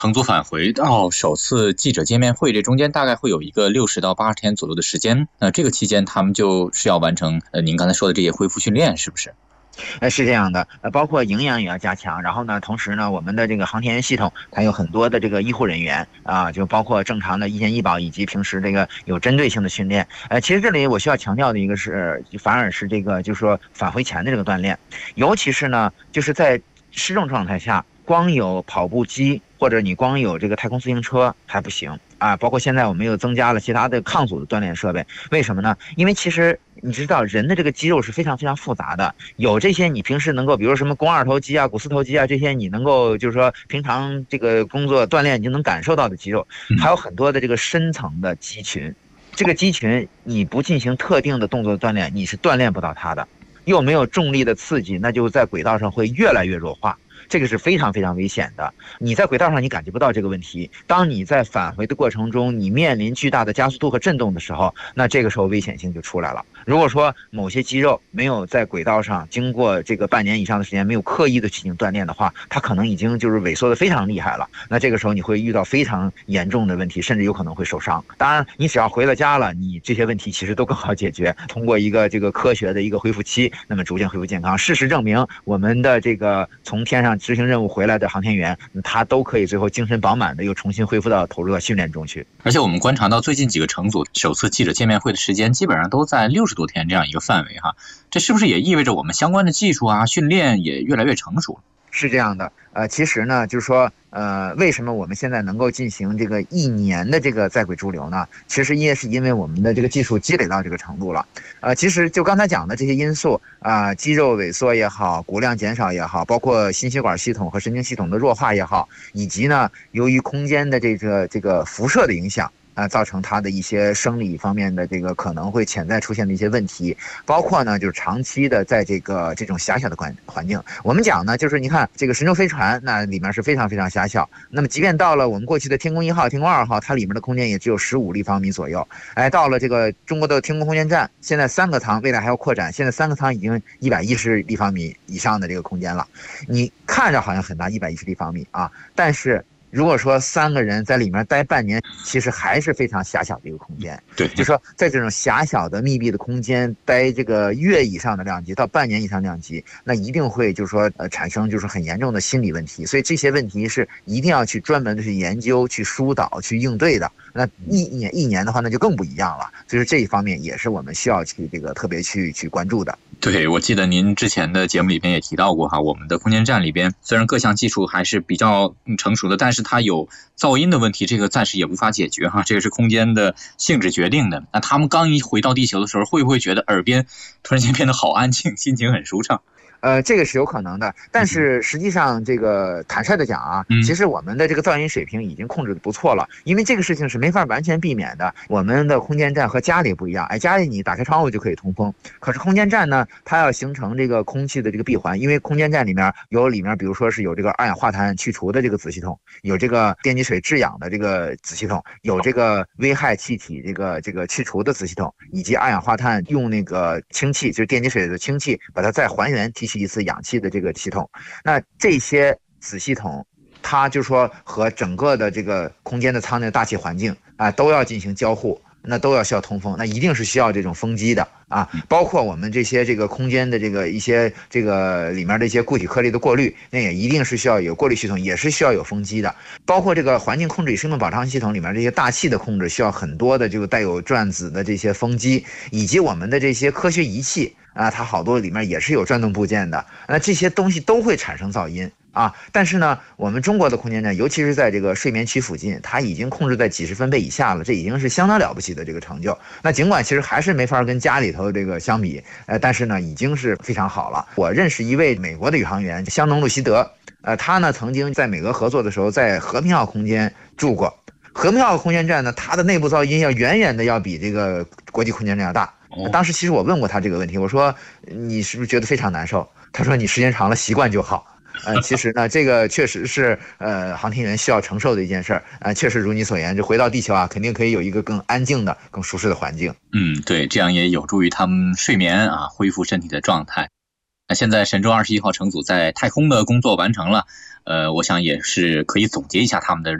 乘组返回到首次记者见面会，这中间大概会有一个60到80天左右的时间。那这个期间，他们就是要完成您刚才说的这些恢复训练，是不是？ 是这样的，包括营养也要加强，然后呢，同时呢，我们的这个航天员系统还有很多的这个医护人员啊，就包括正常的医健医保以及平时这个有针对性的训练。其实这里我需要强调的一个是，反而是这个就是说返回前的这个锻炼，尤其是呢，就是在失重状态下，光有跑步机或者你光有这个太空自行车还不行啊，包括现在我们又增加了其他的抗阻的锻炼设备。为什么呢？因为其实你知道人的这个肌肉是非常非常复杂的，有这些你平时能够，比如什么肱二头肌啊、股四头肌啊这些你能够就是说平常这个工作锻炼你就能感受到的肌肉，还有很多的这个深层的肌群，这个肌群你不进行特定的动作锻炼，你是锻炼不到它的。又没有重力的刺激，那就在轨道上会越来越弱化，这个是非常非常危险的。你在轨道上你感觉不到这个问题，当你在返回的过程中，你面临巨大的加速度和震动的时候，那这个时候危险性就出来了。如果说某些肌肉没有在轨道上经过这个半年以上的时间，没有刻意的进行锻炼的话，它可能已经就是萎缩的非常厉害了。那这个时候你会遇到非常严重的问题，甚至有可能会受伤。当然，你只要回了家了，你这些问题其实都更好解决。通过一个这个科学的一个恢复期，那么逐渐恢复健康。事实证明，我们的这个从天上执行任务回来的航天员，他都可以最后精神饱满的又重新恢复到投入到训练中去。 而且我们观察到最近几个乘组首次记者见面会的时间，基本上都在60多天这样一个范围哈。这是不是也意味着我们相关的技术啊、训练也越来越成熟了？ 是这样的，其实呢，就是说，为什么我们现在能够进行这个1年的这个在轨驻留呢？其实也是因为我们的这个技术积累到这个程度了。其实就刚才讲的这些因素啊，肌肉萎缩也好，骨量减少也好，包括心血管系统和神经系统的弱化也好，以及呢，由于空间的这个辐射的影响。造成它的一些生理方面的这个可能会潜在出现的一些问题，包括呢就是长期的在这种狭小的环境。我们讲呢，就是你看这个神舟飞船，那里面是非常非常狭小。那么即便到了我们过去的天宫1号、天宫2号，它里面的空间也只有15立方米左右。到了这个中国的天宫空间站，现在3个舱，未来还要扩展，现在3个舱已经110立方米以上的这个空间了。你看着好像很大，110立方米啊，但是如果说3个人在里面待半年，其实还是非常狭小的一个空间。 对， 就说在这种狭小的密闭的空间待这个月以上的量级到半年以上量级，那一定会就是说产生就是很严重的心理问题。所以这些问题是一定要去专门的去研究、去疏导、去应对的。那一年的话，那就更不一样了。所以说这一方面也是我们需要去这个特别去关注的。 对，我记得您之前的节目里边也提到过哈，我们的空间站里边虽然各项技术还是比较成熟的，但是它有噪音的问题，这个暂时也无法解决哈，这个是空间的性质决定的。那他们刚一回到地球的时候，会不会觉得耳边突然间变得好安静，心情很舒畅？ 这个是有可能的，但是实际上这个坦率的讲啊，其实我们的这个噪音水平已经控制的不错了，因为这个事情是没法完全避免的。我们的空间站和家里不一样，家里你打开窗户就可以通风，可是空间站呢，它要形成这个空气的这个闭环，因为空间站里面比如说是有这个二氧化碳去除的这个子系统，有这个电解水制氧的这个子系统，有这个危害气体这个去除的子系统，以及二氧化碳用那个氢气，就是电解水的氢气把它再还原提取一次氧气的这个系统。那这些子系统它就说和整个的这个空间的舱内的大气环境都要进行交互，那都要需要通风，那一定是需要这种风机的啊，包括我们这些这个空间的这个一些这个里面的一些固体颗粒的过滤，那也一定是需要有过滤系统，也是需要有风机的。包括这个环境控制与生命保障系统里面这些大气的控制，需要很多的这个带有转子的这些风机，以及我们的这些科学仪器它好多里面也是有转动部件的，那这些东西都会产生噪音。但是呢，我们中国的空间站，尤其是在这个睡眠区附近，它已经控制在几十分贝以下了，这已经是相当了不起的这个成就。那尽管其实还是没法跟家里头这个相比，但是呢，已经是非常好了。我认识一位美国的宇航员香农·路希德，他呢曾经在美俄合作的时候，在和平号空间住过。和平号空间站呢，它的内部噪音远远的要比这个国际空间站要大。当时其实我问过他这个问题，我说你是不是觉得非常难受？他说你时间长了习惯就好。其实呢，这个确实是航天员需要承受的一件事儿。确实如你所言，就回到地球肯定可以有一个更安静的、更舒适的环境。 对，这样也有助于他们睡眠恢复身体的状态。那现在神舟21号乘组在太空的工作完成了， 我想也是可以总结一下他们的